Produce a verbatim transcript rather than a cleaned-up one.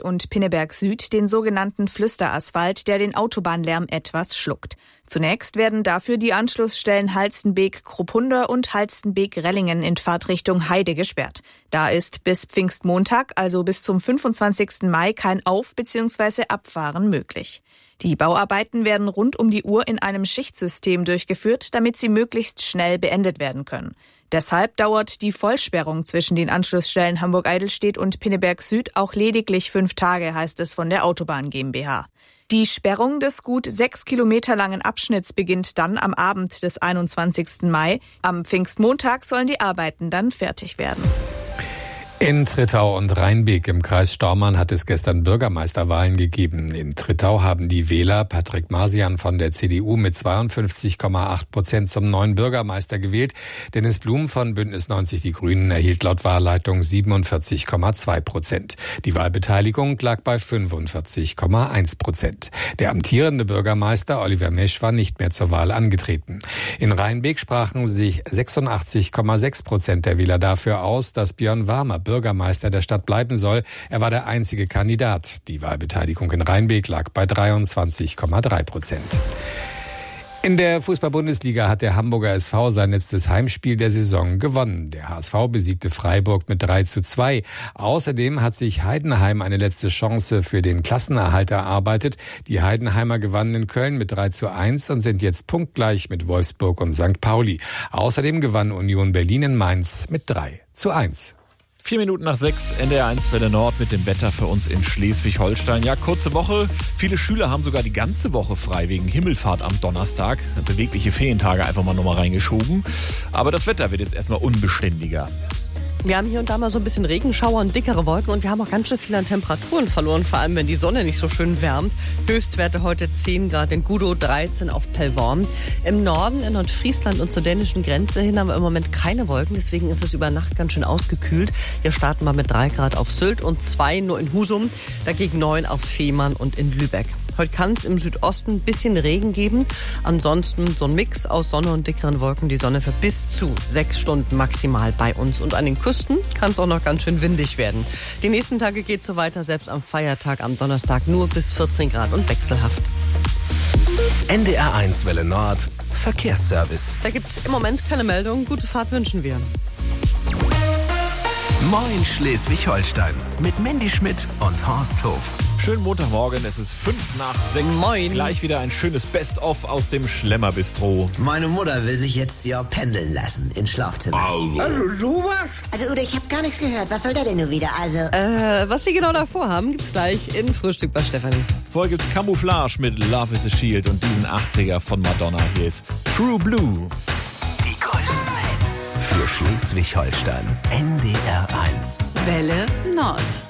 und Pinneberg Süd den sogenannten Flüsterasphalt, der den Autobahnlärm etwas schluckt. Zunächst werden dafür die Anschlussstellen Halstenbek-Kruppunda und Halstenbek-Rellingen in Fahrtrichtung Heide gesperrt. Da ist bis Pfingstmontag, also bis zum fünfundzwanzigsten Mai, kein Auf- bzw. Abfahren möglich. Die Bauarbeiten werden rund um die Uhr in einem Schichtsystem durchgeführt, damit sie möglichst schnell beendet werden können. Deshalb dauert die Vollsperrung zwischen den Anschlussstellen Hamburg-Eidelstedt und Pinneberg Süd auch lediglich fünf Tage, heißt es von der Autobahn GmbH. Die Sperrung des gut sechs Kilometer langen Abschnitts beginnt dann am Abend des einundzwanzigsten Mai. Am Pfingstmontag sollen die Arbeiten dann fertig werden. In Trittau und Rheinbek im Kreis Stormarn hat es gestern Bürgermeisterwahlen gegeben. In Trittau haben die Wähler Patrick Marsian von der C D U mit zweiundfünfzig Komma acht Prozent zum neuen Bürgermeister gewählt. Dennis Blum von Bündnis neunzig Die Grünen erhielt laut Wahlleitung siebenundvierzig Komma zwei Prozent. Die Wahlbeteiligung lag bei fünfundvierzig Komma eins Prozent. Der amtierende Bürgermeister Oliver Mesch war nicht mehr zur Wahl angetreten. In Rheinbek sprachen sich sechsundachtzig Komma sechs Prozent der Wähler dafür aus, dass Björn Warmer Bürgermeister der Stadt bleiben soll. Er war der einzige Kandidat. Die Wahlbeteiligung in Rheinbek lag bei dreiundzwanzig Komma drei Prozent. In der Fußball-Bundesliga hat der Hamburger S V sein letztes Heimspiel der Saison gewonnen. Der H S V besiegte Freiburg mit drei zu zwei. Außerdem hat sich Heidenheim eine letzte Chance für den Klassenerhalt erarbeitet. Die Heidenheimer gewannen in Köln mit drei zu eins und sind jetzt punktgleich mit Wolfsburg und Sankt Pauli. Außerdem gewann Union Berlin in Mainz mit drei zu eins. Vier Minuten nach sechs, N D R eins Welle Nord mit dem Wetter für uns in Schleswig-Holstein. Ja, kurze Woche. Viele Schüler haben sogar die ganze Woche frei wegen Himmelfahrt am Donnerstag. Bewegliche Ferientage einfach mal nochmal reingeschoben. Aber das Wetter wird jetzt erstmal unbeständiger. Wir haben hier und da mal so ein bisschen Regenschauer und dickere Wolken und wir haben auch ganz schön viel an Temperaturen verloren, vor allem wenn die Sonne nicht so schön wärmt. Höchstwerte heute zehn Grad in Gudow, dreizehn auf Pellworm. Im Norden, in Nordfriesland und zur dänischen Grenze hin haben wir im Moment keine Wolken, deswegen ist es über Nacht ganz schön ausgekühlt. Wir starten mal mit drei Grad auf Sylt und zwei nur in Husum, dagegen neun auf Fehmarn und in Lübeck. Heute kann es im Südosten ein bisschen Regen geben. Ansonsten so ein Mix aus Sonne und dickeren Wolken. Die Sonne für bis zu sechs Stunden maximal bei uns. Und an den Küsten kann es auch noch ganz schön windig werden. Die nächsten Tage geht es so weiter, selbst am Feiertag am Donnerstag nur bis vierzehn Grad und wechselhaft. N D R eins Welle Nord, Verkehrsservice. Da gibt es im Moment keine Meldung. Gute Fahrt wünschen wir. Moin Schleswig-Holstein mit Mandy Schmidt und Horst Hof. Schönen Montagmorgen, es ist fünf nach sechs. Moin. Gleich wieder ein schönes Best-of aus dem Schlemmerbistro. Meine Mutter will sich jetzt ja pendeln lassen ins Schlafzimmer. Also. Also sowas? Also Udo, ich habe gar nichts gehört. Was soll der denn nun wieder? Also. Äh, was Sie genau davor haben, gibt's gleich in Frühstück bei Stefanie. Vorher gibt's Camouflage mit Love is a Shield und diesen achtziger von Madonna. Hier ist True Blue. Die größten Hits für Schleswig-Holstein. N D R eins. Welle Nord.